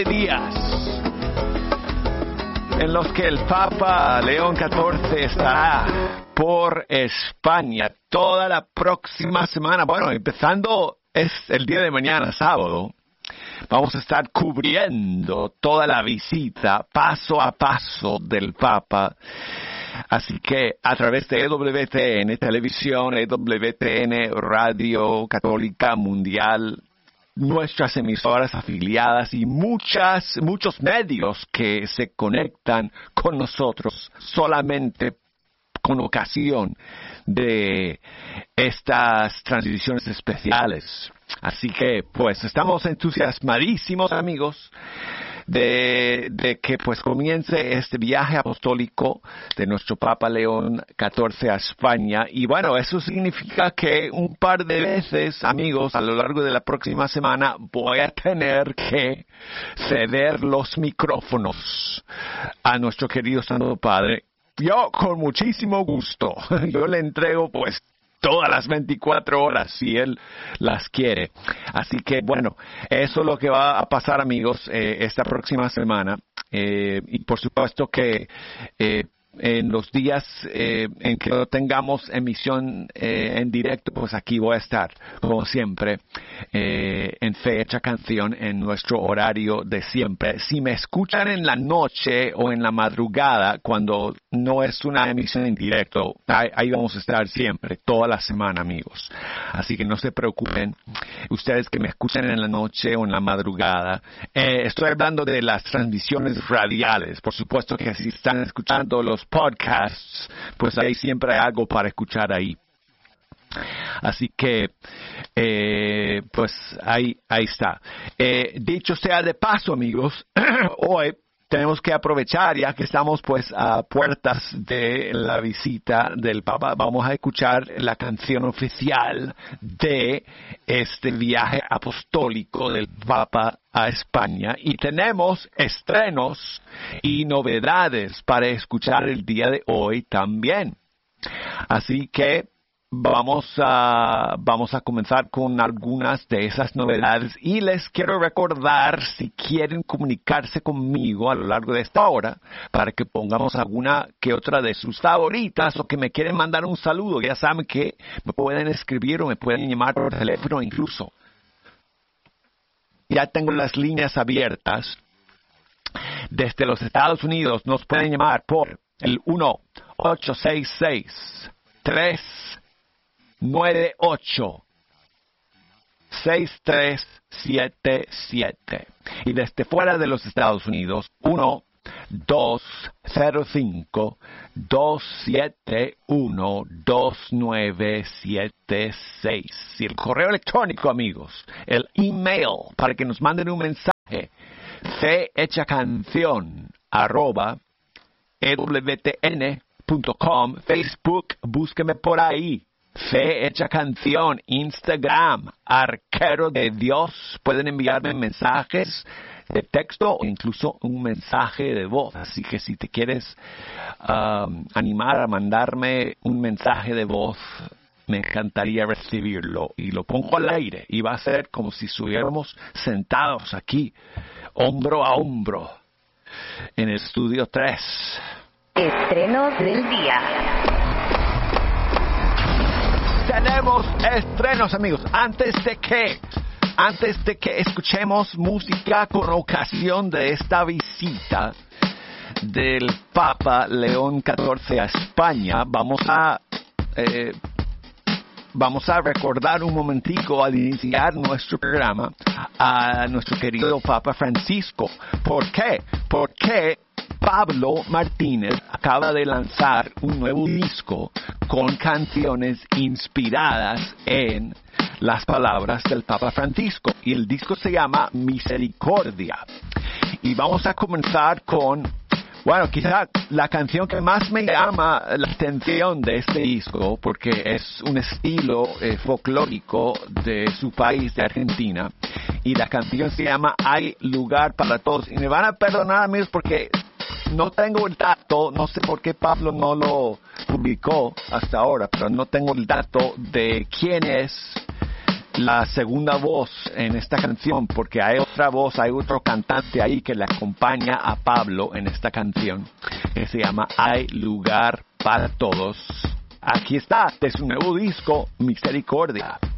7 días en los que el Papa León XIV estará por España toda la próxima semana. Bueno, empezando es el día de mañana, sábado. Vamos a estar cubriendo toda la visita paso a paso del Papa. Así que a través de EWTN Televisión, EWTN Radio Católica Mundial, nuestras emisoras afiliadas y muchos medios que se conectan con nosotros solamente con ocasión de estas transmisiones especiales. Así que pues estamos entusiasmadísimos, amigos, de que pues comience este viaje apostólico de nuestro Papa León XIV a España. Y bueno, eso significa que un par de veces, amigos, a lo largo de la próxima semana voy a tener que ceder los micrófonos a nuestro querido Santo Padre. Yo con muchísimo gusto, yo le entrego pues todas las 24 horas si él las quiere. Así que bueno, eso es lo que va a pasar, amigos, esta próxima semana. Y por supuesto que en los días en que no tengamos emisión en directo, pues aquí voy a estar, como siempre, en Fe Hecha Canción, en nuestro horario de siempre. Si me escuchan en la noche o en la madrugada, cuando no es una emisión en directo, ahí vamos a estar siempre, toda la semana, amigos. Así que no se preocupen, ustedes que me escuchan en la noche o en la madrugada. Estoy hablando de las transmisiones radiales. Por supuesto que si están escuchando los podcasts, pues ahí siempre hay algo para escuchar ahí. Así que, pues ahí está. Dicho sea de paso, amigos, hoy tenemos que aprovechar, ya que estamos pues a puertas de la visita del Papa. Vamos a escuchar la canción oficial de este viaje apostólico del Papa a España. Y tenemos estrenos y novedades para escuchar el día de hoy también. Así que vamos a comenzar con algunas de esas novedades y les quiero recordar, si quieren comunicarse conmigo a lo largo de esta hora, para que pongamos alguna que otra de sus favoritas o que me quieren mandar un saludo, ya saben que me pueden escribir o me pueden llamar por teléfono incluso. Ya tengo las líneas abiertas. Desde los Estados Unidos nos pueden llamar por el 1-866-398-6377. Y desde fuera de los Estados Unidos, 1-205-271-2976. Y el correo electrónico, amigos, el email, para que nos manden un mensaje, fehechacancion@ewtn.com, Facebook, búsqueme por ahí, Fe Hecha Canción, Instagram, Arquero de Dios. Pueden enviarme mensajes de texto o incluso un mensaje de voz. Así que si te quieres animar a mandarme un mensaje de voz, me encantaría recibirlo. Y lo pongo al aire y va a ser como si estuviéramos sentados aquí, hombro a hombro, en el estudio 3. Estrenos del día. Tenemos estrenos, amigos. Antes de que escuchemos música con ocasión de esta visita del Papa León XIV a España, vamos a recordar un momentico al iniciar nuestro programa a nuestro querido Papa Francisco. ¿Por qué? Porque Pablo Martínez acaba de lanzar un nuevo disco con canciones inspiradas en las palabras del Papa Francisco. Y el disco se llama Misericordia. Y vamos a comenzar con, bueno, quizá la canción que más me llama la atención de este disco, porque es un estilo folclórico de su país, de Argentina. Y la canción se llama Hay lugar para todos. Y me van a perdonar, amigos, porque no tengo el dato, no sé por qué Pablo no lo publicó hasta ahora, pero no tengo el dato de quién es la segunda voz en esta canción, porque hay otra voz, hay otro cantante ahí que le acompaña a Pablo en esta canción, que se llama Hay Lugar para Todos. Aquí está, de su nuevo disco, Misericordia.